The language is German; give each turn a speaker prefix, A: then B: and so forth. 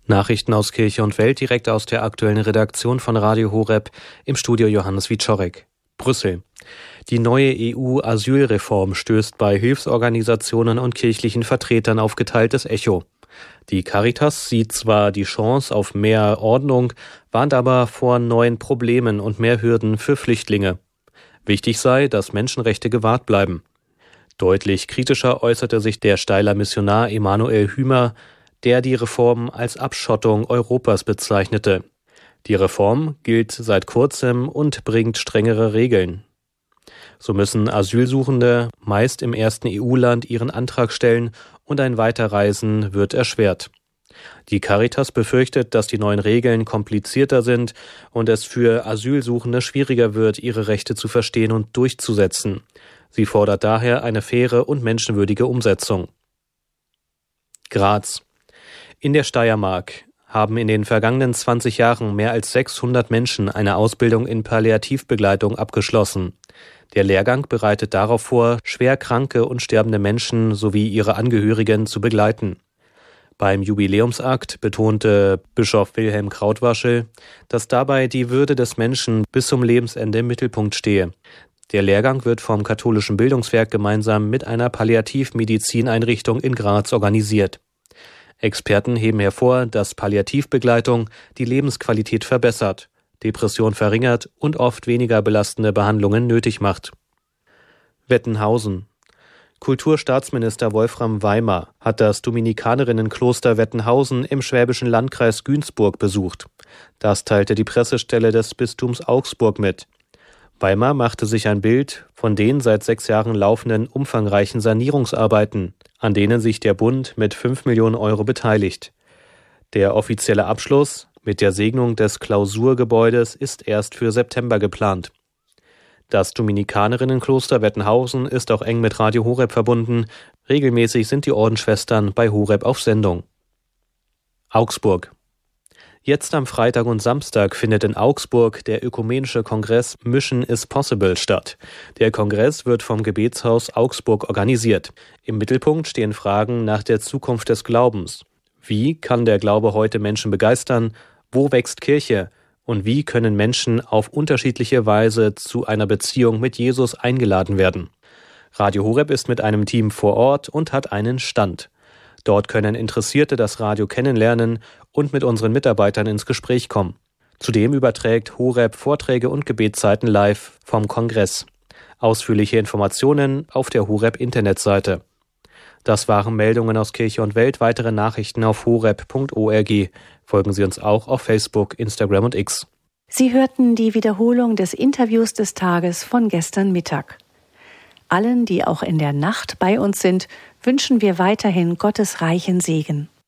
A: Nachrichten aus Kirche und Welt direkt aus der aktuellen Redaktion von Radio Horeb, im Studio Johannes Wieczorek. Brüssel. Die neue EU-Asylreform stößt bei Hilfsorganisationen und kirchlichen Vertretern auf geteiltes Echo. Die Caritas sieht zwar die Chance auf mehr Ordnung, warnt aber vor neuen Problemen und mehr Hürden für Flüchtlinge. Wichtig sei, dass Menschenrechte gewahrt bleiben. Deutlich kritischer äußerte sich der Steyler Missionar Emanuel Hümer, der die Reform als Abschottung Europas bezeichnete. Die Reform gilt seit kurzem und bringt strengere Regeln. So müssen Asylsuchende meist im ersten EU-Land ihren Antrag stellen und ein Weiterreisen wird erschwert. Die Caritas befürchtet, dass die neuen Regeln komplizierter sind und es für Asylsuchende schwieriger wird, ihre Rechte zu verstehen und durchzusetzen. Sie fordert daher eine faire und menschenwürdige Umsetzung. Graz. In der Steiermark haben in den vergangenen 20 Jahren mehr als 600 Menschen eine Ausbildung in Palliativbegleitung abgeschlossen. Der Lehrgang bereitet darauf vor, schwer kranke und sterbende Menschen sowie ihre Angehörigen zu begleiten. Beim Jubiläumsakt betonte Bischof Wilhelm Krautwaschel, dass dabei die Würde des Menschen bis zum Lebensende im Mittelpunkt stehe. Der Lehrgang wird vom Katholischen Bildungswerk gemeinsam mit einer Palliativmedizineinrichtung in Graz organisiert. Experten heben hervor, dass Palliativbegleitung die Lebensqualität verbessert, Depression verringert und oft weniger belastende Behandlungen nötig macht. Wettenhausen. Kulturstaatsminister Wolfram Weimer hat das Dominikanerinnenkloster Wettenhausen im schwäbischen Landkreis Günzburg besucht. Das teilte die Pressestelle des Bistums Augsburg mit. Weimer machte sich ein Bild von den seit 6 Jahren laufenden umfangreichen Sanierungsarbeiten, an denen sich der Bund mit 5 Millionen Euro beteiligt. Der offizielle Abschluss mit der Segnung des Klausurgebäudes ist erst für September geplant. Das Dominikanerinnenkloster Wettenhausen ist auch eng mit Radio Horeb verbunden. Regelmäßig sind die Ordensschwestern bei Horeb auf Sendung. Augsburg. Jetzt am Freitag und Samstag findet in Augsburg der ökumenische Kongress Mission is Possible statt. Der Kongress wird vom Gebetshaus Augsburg organisiert. Im Mittelpunkt stehen Fragen nach der Zukunft des Glaubens. Wie kann der Glaube heute Menschen begeistern? Wo wächst Kirche? Und wie können Menschen auf unterschiedliche Weise zu einer Beziehung mit Jesus eingeladen werden? Radio Horeb ist mit einem Team vor Ort und hat einen Stand. Dort können Interessierte das Radio kennenlernen und mit unseren Mitarbeitern ins Gespräch kommen. Zudem überträgt Horeb Vorträge und Gebetszeiten live vom Kongress. Ausführliche Informationen auf der Horeb-Internetseite. Das waren Meldungen aus Kirche und Welt. Weitere Nachrichten auf horeb.org. Folgen Sie uns auch auf Facebook, Instagram und X.
B: Sie hörten die Wiederholung des Interviews des Tages von gestern Mittag. Allen, die auch in der Nacht bei uns sind, wünschen wir weiterhin Gottes reichen Segen.